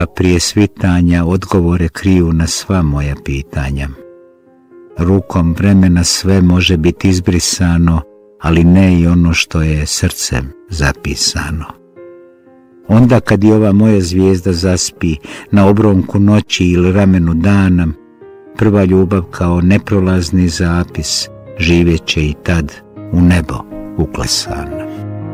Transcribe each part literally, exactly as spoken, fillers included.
a prije svitanja odgovore kriju na sva moja pitanja. Rukom vremena sve može biti izbrisano, ali ne i ono što je srcem zapisano. Onda kad i ova moja zvijezda zaspi na obronku noći ili ramenu dana, prva ljubav kao neprolazni zapis živjeće i tad u nebo uklesana.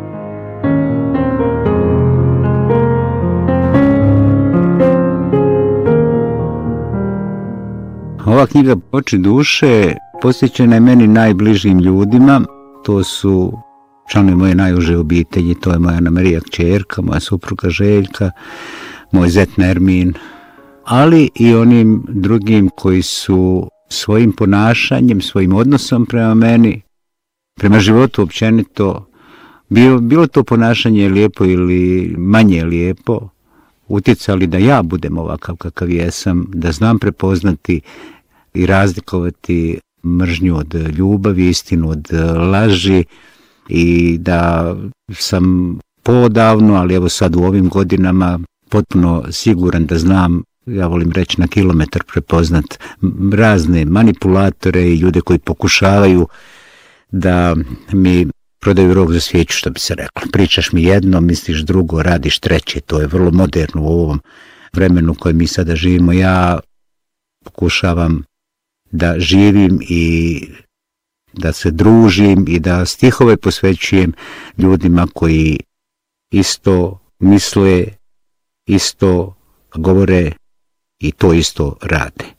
Ova knjiga Oči duše posvećena je meni najbližim ljudima. To su članovi moje najuže obitelji, to je moja Ana Marija kćerka, moja supruga Željka, moj zet Nermin, ali i onim drugim koji su svojim ponašanjem, svojim odnosom prema meni, prema životu općenito, bilo, bilo to ponašanje lijepo ili manje lijepo, utjecali da ja budem ovakav kakav jesam, da znam prepoznati i razlikovati mržnju od ljubavi, istinu od laži i da sam poodavno, ali evo sad u ovim godinama potpuno siguran da znam, ja volim reći na kilometar prepoznat razne manipulatore i ljude koji pokušavaju da mi prodaju rog za svijeću, što bi se reklo. Pričaš mi jedno, misliš drugo, radiš treće. To je vrlo moderno u ovom vremenu koje mi sada živimo. Ja pokušavam da živim i da se družim i da stihove posvećujem ljudima koji isto misle, isto govore i to isto rade.